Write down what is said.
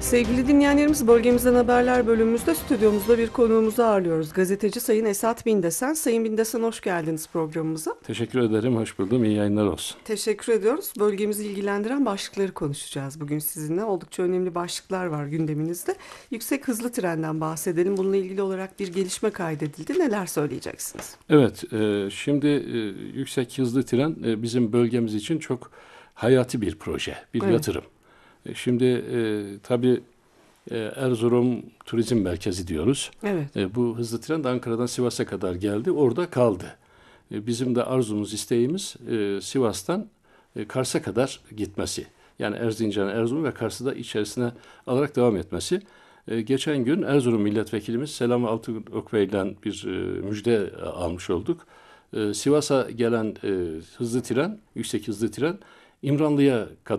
Sevgili dinleyenlerimiz, Bölgemizden Haberler bölümümüzde stüdyomuzda bir konuğumuzu ağırlıyoruz. Gazeteci Sayın Esat Bindesen. Sayın Bindesen, hoş geldiniz programımıza. Teşekkür ederim, hoş buldum. İyi yayınlar olsun. Teşekkür ediyoruz. Bölgemizi ilgilendiren başlıkları konuşacağız bugün sizinle. Oldukça önemli başlıklar var gündeminizde. Yüksek hızlı trenden bahsedelim. Bununla ilgili olarak bir gelişme kaydedildi. Neler söyleyeceksiniz? Evet, şimdi yüksek hızlı tren bizim bölgemiz için çok hayati bir proje, bir Evet. yatırım. Şimdi tabii Erzurum Turizm Merkezi diyoruz. Evet. Bu hızlı tren de Ankara'dan Sivas'a kadar geldi, orada kaldı. Bizim de arzumuz, isteğimiz Sivas'tan Kars'a kadar gitmesi. Yani Erzincan, Erzurum ve Kars'ı da içerisine alarak devam etmesi. Geçen gün Erzurum Milletvekilimiz Selami Altıokbey'den bir müjde almış olduk. Sivas'a gelen hızlı tren, yüksek hızlı tren İmranlı'ya kadar